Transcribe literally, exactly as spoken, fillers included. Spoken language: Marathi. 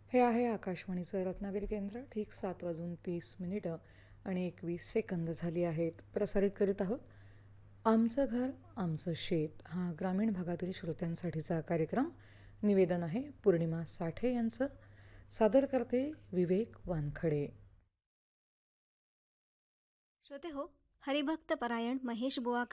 हे आहे आकाशवाणीचं रत्नागिरी केंद्र. ठीक सात वाजून तीस मिनिटं आणि एकवीस सेकंद झाली आहेत. प्रसारित करीत आहोत आमचं घर आमचं शेत हा ग्रामीण भागातील श्रोत्यांसाठीचा कार्यक्रम. निवेदन आहे पौर्णिमा साठे यांचं. सादर करते विवेक वानखडे. श्रोते हो, हरिभक्त परायण महेश बुवा